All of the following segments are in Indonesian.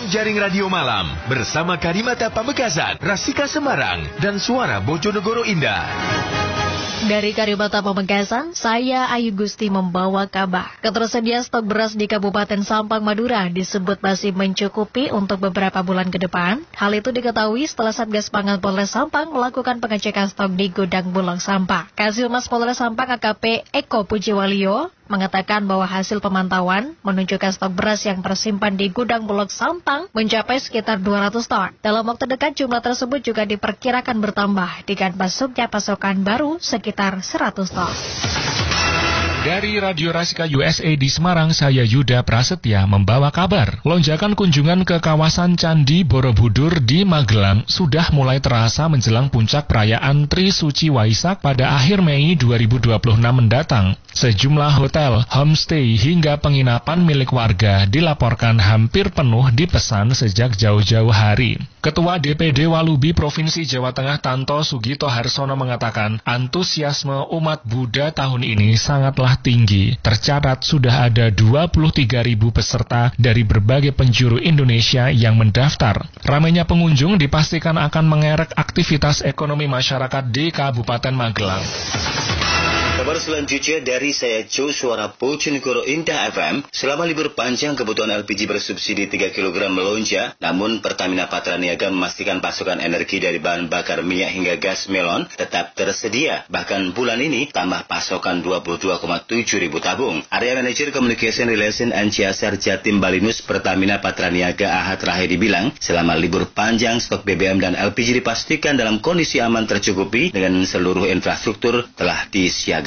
Program Jaring Radio Malam bersama Karimata Pamekasan, Rasika Semarang, dan Suara Bojonegoro Indah. Dari Karimata Pamekasan, saya Ayu Gusti membawa kabar. Ketersediaan stok beras di Kabupaten Sampang, Madura disebut masih mencukupi untuk beberapa bulan ke depan. Hal itu diketahui setelah Satgas Pangan Polres Sampang melakukan pengecekan stok di gudang Bulog Sampang. Kasihhumas Polres Sampang AKP Eko Pujiwalio mengatakan bahwa hasil pemantauan menunjukkan stok beras yang tersimpan di gudang Bulog Sampang mencapai sekitar 200 ton. Dalam waktu dekat jumlah tersebut juga diperkirakan bertambah dengan masuknya pasokan baru sekitar 100 ton. Dari Radio Rasika USA di Semarang, saya Yuda Prasetya membawa kabar. Lonjakan kunjungan ke kawasan Candi Borobudur di Magelang sudah mulai terasa menjelang puncak perayaan Trisuci Waisak pada akhir Mei 2026 mendatang. Sejumlah hotel, homestay, hingga penginapan milik warga dilaporkan hampir penuh dipesan sejak jauh-jauh hari. Ketua DPD Walubi Provinsi Jawa Tengah Tanto Sugito Harsono mengatakan antusiasme umat Buddha tahun ini sangatlah tinggi. Tercatat sudah ada 23.000 peserta dari berbagai penjuru Indonesia yang mendaftar. Ramainya pengunjung dipastikan akan mengerek aktivitas ekonomi masyarakat di Kabupaten Magelang. Kabar selanjutnya dari saya Joe Suara Bojonegoro Indah FM. Selama libur panjang kebutuhan LPG bersubsidi 3 kg melonjak, namun Pertamina Patraniaga memastikan pasokan energi dari bahan bakar minyak hingga gas melon tetap tersedia. Bahkan bulan ini tambah pasokan 22,7 ribu tabung. Area Manager Communication Relation and CSR Jatim Balinus Pertamina Patraniaga Ahad Rahedi bilang, selama libur panjang stok BBM dan LPG dipastikan dalam kondisi aman tercukupi dengan seluruh infrastruktur telah disiagakan.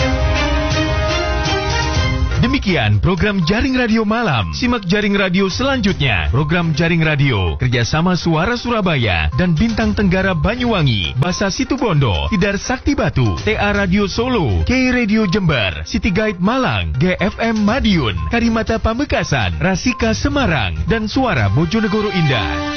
Demikian program Jaring Radio Malam. Simak Jaring Radio selanjutnya. Program Jaring Radio kerjasama Suara Surabaya dan Bintang Tenggara Banyuwangi, Basa Situbondo, Tidar Sakti Batu, TA Radio Solo, K Radio Jember, City Guide Malang, GFM Madiun, Karimata Pamekasan, Rasika Semarang, dan Suara Bojonegoro Indah.